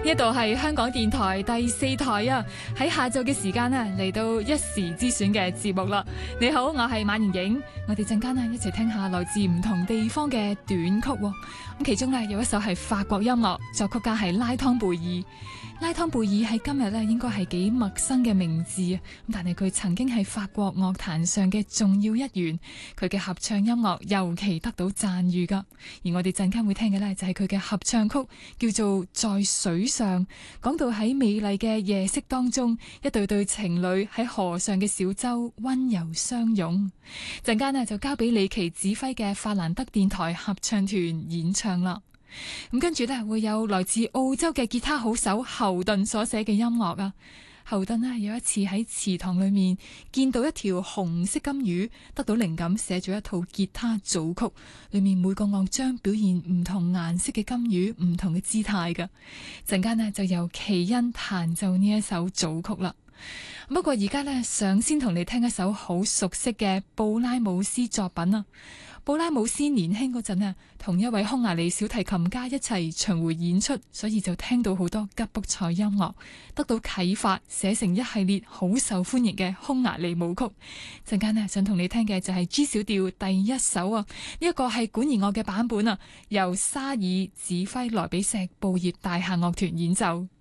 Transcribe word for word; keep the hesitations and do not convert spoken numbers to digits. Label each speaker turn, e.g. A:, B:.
A: 呢度係香港電台第四台啊，喺下晝嘅時間呢，嚟到一時之選嘅節目啦。你好，我係馬妍影，我哋陣間呢一齊聽下來自唔同地方嘅短曲。咁其中呢有一首係法國音樂，作曲家係拉湯貝爾。拉湯貝爾喺今日咧應該係幾陌生嘅名字啊，但係佢曾經係法國樂壇上嘅重要一員，佢嘅合唱音樂尤其得到讚譽噶。而我哋陣間會聽嘅呢，就係佢嘅合唱曲，叫做《在水上》，講到喺美麗嘅夜色當中，一對對情侶喺河上嘅小舟溫柔相擁。陣間呢就交俾李琦指揮嘅法蘭德電台合唱團演唱啦。咁跟住呢，會有來自澳洲嘅吉他好手侯頓所寫嘅音樂啊。侯頓呢有一次喺池塘裏面見到一條紅色金魚，得到靈感寫咗一套吉他組曲，裏面每個樂章表現唔同顏色嘅金魚，唔同嘅姿態噶。陣間呢就由奇恩彈奏呢一首組曲啦。不過而家呢，想先同你聽一首好熟悉嘅布拉姆斯作品啊。布拉姆斯年輕嗰陣啊，同一位匈牙利小提琴家一齊巡迴演出，所以就聽到好多吉卜賽音樂，得到啟發，寫成一系列好受歡迎嘅匈牙利舞曲。陣間呢，想同你聽嘅就係 G 小調第一首啊，呢一個係管弦樂嘅版本啊，由沙爾指揮萊比錫布業大廈樂團演奏。